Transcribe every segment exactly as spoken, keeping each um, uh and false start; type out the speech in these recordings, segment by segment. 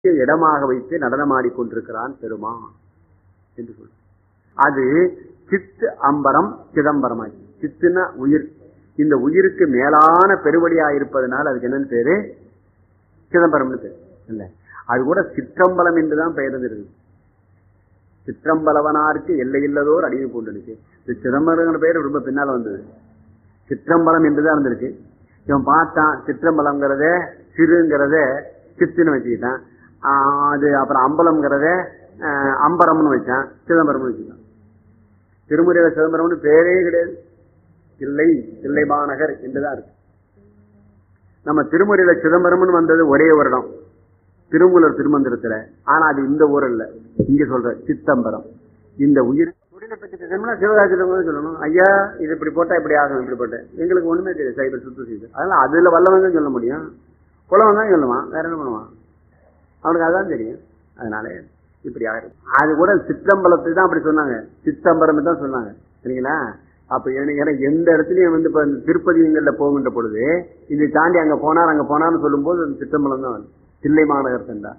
இடமாக வைத்து நடனமாடிக்கொண்டிருக்கிறான் பெருமான் என்று சொல்ற. அது சித்து அம்பரம் சிதம்பரமாய். சித்துனா உயிர். இந்த உயிருக்கு மேலான பெருவழியா இருப்பதனால் அதுக்கு என்னன்னு பேரு சிதம்பரம்னு பேரு இல்ல. அது கூட சிற்றம்பலம் என்றுதான் பெயர் இருந்திருக்கு. சிற்றம்பலவனாருக்கு எல்லையில்லதோர் அடிமை பூண்டுருக்கு. இந்த சிதம்பரம் பெயர் ரொம்ப பின்னால வந்தது. சிற்றம்பலம் என்றுதான் இருந்திருக்கு. இவன் பார்த்தான் சிற்றம்பலம்ங்கிறத சிறுங்கிறத சித்துன்னு வச்சுக்கிட்டான். அது அப்புறம் அம்பலம்ங்கிறத அம்பரம்னு வச்சான், சிதம்பரம்னு வச்சுட்டான். திருமுறையில சிதம்பரம்னு பேரே கிடையாது. தில்லை தில்லை மாநகர் என்றுதான் இருக்கு. நம்ம திருமுறையில சிதம்பரம்னு வந்தது ஒரே வருடம் திருமூலர் திருமந்திரத்துல. ஆனா அது இந்த ஊர் இல்ல, இங்க சொல்ற சித்தம்பரம். இந்த உயிர் சிவகாசியில சொல்லணும், ஐயா இது இப்படி போட்டா இப்படி ஆகும், இப்படி போட்டேன் எங்களுக்கு ஒண்ணுமே தெரியாது. சைபர் சுத்தம் செய்து அதனால அதுல வல்லவங்க சொல்ல முடியும், குலவன் தான் சொல்லுவான், வேற என்ன பண்ணுவான், அவனுக்கு அதான் தெரியும். அதனால இப்படி ஆகும். அது கூட சிற்றம்பலத்தை தான் அப்படி சொன்னாங்க, சித்தம்பரம் தான் சொன்னாங்க சரிங்களா. அப்ப ஏன்னா எந்த இடத்துலயும் வந்து இப்ப திருப்பதிங்கள்ல போகின்ற பொழுது இதை தாண்டி அங்க போனார் அங்க போனார்னு சொல்லும் போது அந்த சிற்றம்பலம் தான் தில்லை மாநகர் சென்றா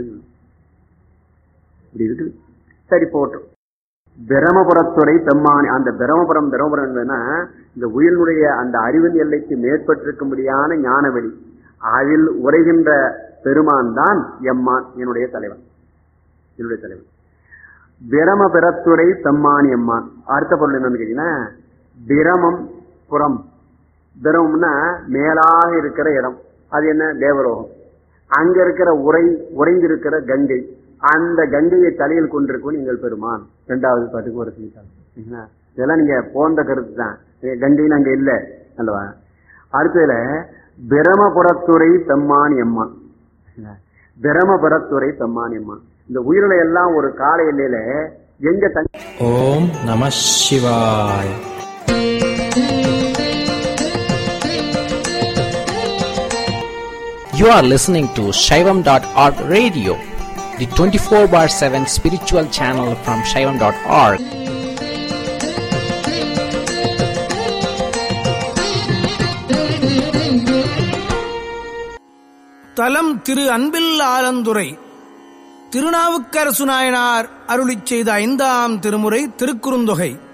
இப்படி இருக்குது. சரி போட்டோம். பிரமபுரத்துறை பெம்மானி. அந்த பிரமபுரம் பிரமபுரம் என்பதுன்னா இந்த உயிரினுடைய அந்த அறிவின் எல்லைக்கு மேற்பட்டிருக்கும்படியான ஞானவெளி. அதில் உரைகின்ற பெருமான் தான் எம்மான், என்னுடைய தலைவன், என்னுடைய தலைவன். பிரமபுரத்துறை பெம்மானி எம்மான். அடுத்த பொருள் என்னன்னு கேட்டீங்கன்னா பிரமம் புறம். பிரமம்னா மேலாக இருக்கிற இடம், அது என்ன தேவரோகம். அங்க இருக்கிற உரை உறைந்திருக்கிற கங்கை, அந்த கங்கையை தலையில் கொண்டிருக்கும் நீங்கள் பெருமான். இரண்டாவது பாட்டுக்கு ஒரு செய்திருக்காங்க. இதெல்லாம் நீங்க போன்ற கருத்து தான். கங்கைன்னு அங்க இல்ல அல்லவா. அடுத்ததுல பிரமபுரத்துறை பெம்மான் எம்மான். பிரமபுரத்துறை பெம்மான் எம்மான். இந்த உயிரில எல்லாம் ஒரு கால எல்லையில எங்க தங்க. ஓம் நம சிவாய். You are listening to Shaivam dot org radio, the twenty-four bar seven spiritual channel from Shaivam dot org. தலம் திரு அன்பில் ஆலந்துரை. திருநாவுக்கரசு நாயனார் அருளிச் செய்த ஐந்தாம் திருமுறை திருக்குறுந்தொகை.